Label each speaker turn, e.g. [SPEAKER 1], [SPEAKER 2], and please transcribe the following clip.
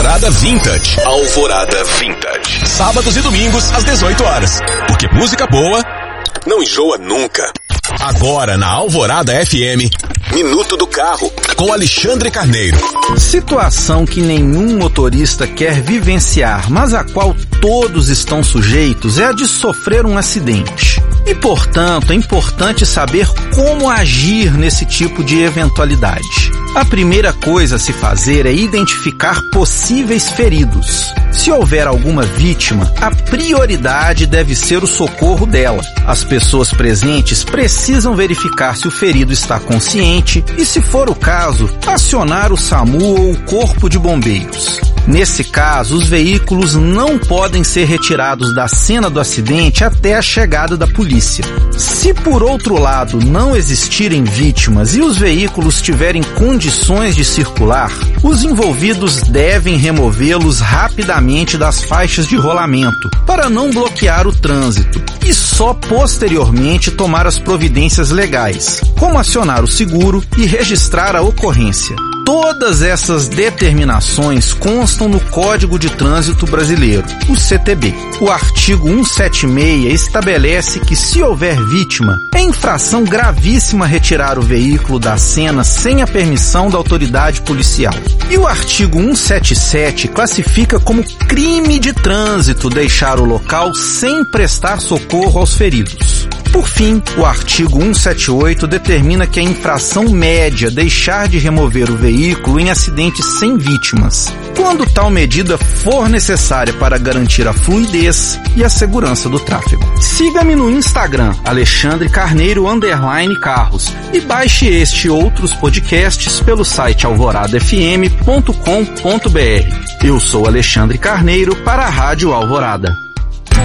[SPEAKER 1] Alvorada Vintage. Alvorada Vintage. Sábados e domingos às 18 horas. Porque música boa não enjoa nunca. Agora na Alvorada FM, Minuto do Carro, com Alexandre Carneiro.
[SPEAKER 2] Situação que nenhum motorista quer vivenciar, mas a qual todos estão sujeitos, é a de sofrer um acidente. E, portanto, é importante saber como agir nesse tipo de eventualidade. A primeira coisa a se fazer é identificar possíveis feridos. Se houver alguma vítima, a prioridade deve ser o socorro dela. As pessoas presentes precisam verificar se o ferido está consciente e, se for o caso, acionar o SAMU ou o Corpo de Bombeiros. Nesse caso, os veículos não podem ser retirados da cena do acidente até a chegada da polícia. Se, por outro lado, não existirem vítimas e os veículos tiverem condições de circular, os envolvidos devem removê-los rapidamente das faixas de rolamento, para não bloquear o trânsito, e só posteriormente tomar as providências legais, como acionar o seguro e registrar a ocorrência. Todas essas determinações constam no Código de Trânsito Brasileiro, o CTB. O artigo 176 estabelece que, se houver vítima, é infração gravíssima retirar o veículo da cena sem a permissão da autoridade policial. E o artigo 177 classifica como crime de trânsito deixar o local sem prestar socorro aos feridos. Por fim, o artigo 178 determina que é infração média deixar de remover o veículo em acidentes sem vítimas, quando tal medida for necessária para garantir a fluidez e a segurança do tráfego. Siga-me no Instagram, Alexandre Carneiro _Carros, e baixe este e outros podcasts pelo site alvoradafm.com.br. Eu sou Alexandre Carneiro para a Rádio Alvorada.